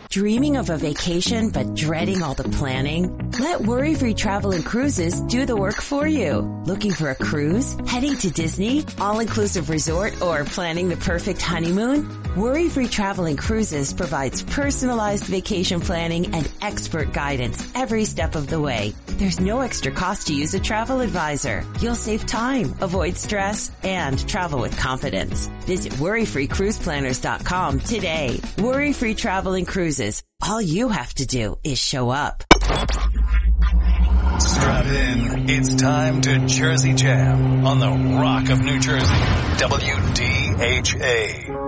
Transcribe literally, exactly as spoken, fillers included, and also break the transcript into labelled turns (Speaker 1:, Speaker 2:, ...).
Speaker 1: Dreaming of a vacation but dreading all the planning? Let Worry-Free Travel and Cruises do the work for you. Looking for a cruise? Heading to Disney? All-inclusive resort? Or planning the perfect honeymoon? Worry-Free Travel and Cruises provides personalized vacation planning and expert guidance every step of the way. There's no extra cost to use a travel advisor. You'll save time, avoid stress, and travel with confidence. Visit worry free cruise planners dot com today. Worry-Free Travel and Cruises. All you have to do is show up.
Speaker 2: Strap in. It's time to Jersey Jam on the Rock of New Jersey. W D H A.